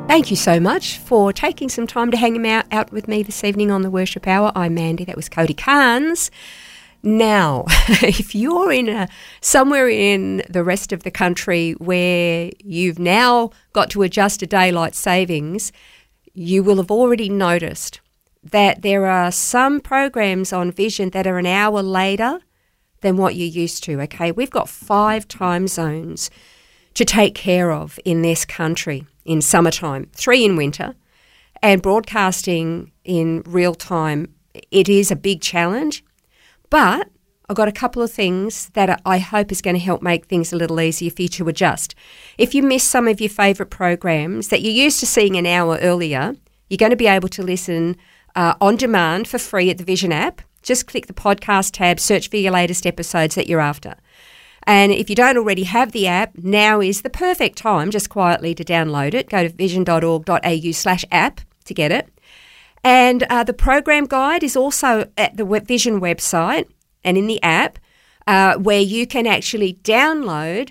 Thank you so much for taking some time to hang out with me this evening on the Worship Hour. I'm Mandy. That was Cody Carnes. Now, if you're somewhere in the rest of the country where you've now got to adjust to daylight savings, you will have already noticed that there are some programs on Vision that are an hour later than what you're used to, okay? We've got 5 time zones to take care of in this country in summertime, 3 in winter, and broadcasting in real time, it is a big challenge. But I've got a couple of things that I hope is going to help make things a little easier for you to adjust. If you miss some of your favourite programs that you're used to seeing an hour earlier, you're going to be able to listen on demand for free at the Vision app. Just click the podcast tab, search for your latest episodes that you're after. And if you don't already have the app, now is the perfect time just quietly to download it. Go to vision.org.au/app to get it. And the program guide is also at the Vision website and in the app where you can actually download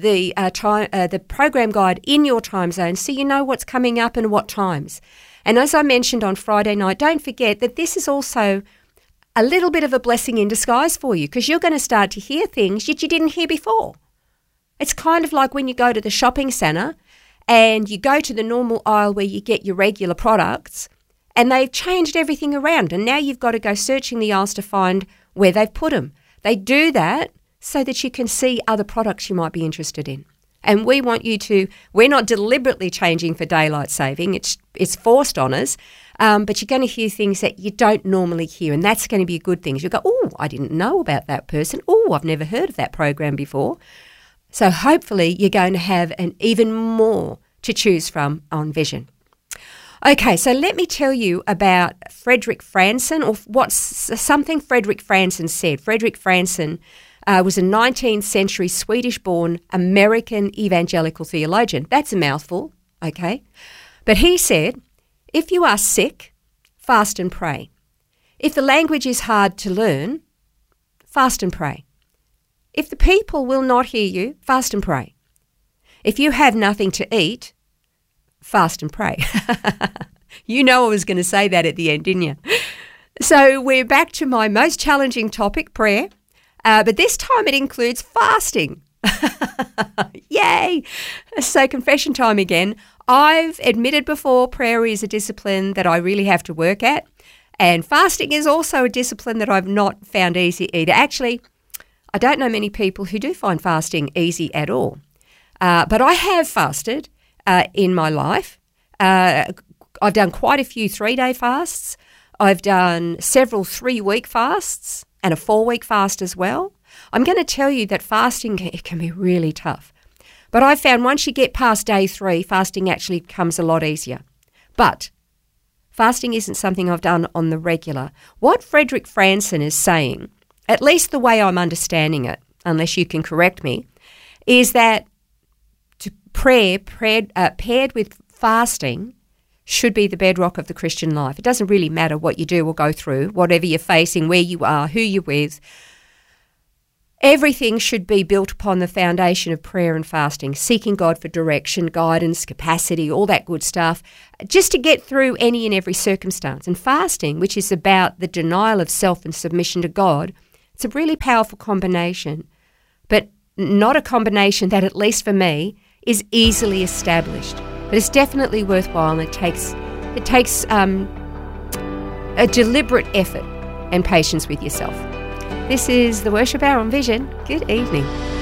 the program guide in your time zone so you know what's coming up and what times. And as I mentioned on Friday night, don't forget that this is also a little bit of a blessing in disguise for you because you're going to start to hear things that you didn't hear before. It's kind of like when you go to the shopping centre and you go to the normal aisle where you get your regular products and they've changed everything around and now you've got to go searching the aisles to find where they've put them. They do that so that you can see other products you might be interested in. And we want you to, we're not deliberately changing for daylight saving, it's forced on us, but you're going to hear things that you don't normally hear, and that's going to be a good thing. You'll go, oh, I didn't know about that person. Oh, I've never heard of that program before. So hopefully you're going to have an even more to choose from on Vision. Okay, so let me tell you about Frederick Franson, or what's something Frederick Franson said. Frederick Franson was a 19th century Swedish-born American evangelical theologian. That's a mouthful, okay? But he said, if you are sick, fast and pray. If the language is hard to learn, fast and pray. If the people will not hear you, fast and pray. If you have nothing to eat, fast and pray. You know I was going to say that at the end, didn't you? So we're back to my most challenging topic, prayer. But this time it includes fasting. Yay! So confession time again. I've admitted before prayer is a discipline that I really have to work at. And fasting is also a discipline that I've not found easy either. Actually, I don't know many people who do find fasting easy at all. But I have fasted in my life. I've done quite a few 3-day fasts. I've done several 3-week fasts and a 4-week fast as well. I'm going to tell you that fasting can be really tough. But I've found once you get past day 3, fasting actually becomes a lot easier. But fasting isn't something I've done on the regular. What Frederick Franson is saying, at least the way I'm understanding it, unless you can correct me, is that prayer paired with fasting should be the bedrock of the Christian life. It doesn't really matter what you do or go through, whatever you're facing, where you are, who you're with. Everything should be built upon the foundation of prayer and fasting, seeking God for direction, guidance, capacity, all that good stuff, just to get through any and every circumstance. And fasting, which is about the denial of self and submission to God, it's a really powerful combination, but not a combination that, at least for me, is easily established. But it's definitely worthwhile, and it takes a deliberate effort and patience with yourself. This is the Worship Hour on Vision. Good evening.